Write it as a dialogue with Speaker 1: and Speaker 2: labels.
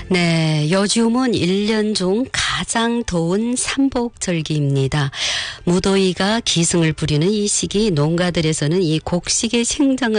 Speaker 1: 네, 요즘은 1년 중 가장 더운 삼복절기입니다. 무더위가 기승을 부리는 이 시기 농가들에서는 이 곡식의 생장을